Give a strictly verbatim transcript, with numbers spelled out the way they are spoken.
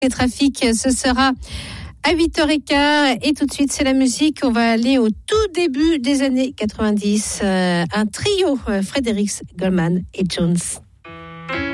Les trafics, ce sera à huit heures quinze et tout de suite c'est la musique. On va aller au tout début des années quatre-vingt-dix. Euh, un trio, euh, Fredericks, Goldman et Jones.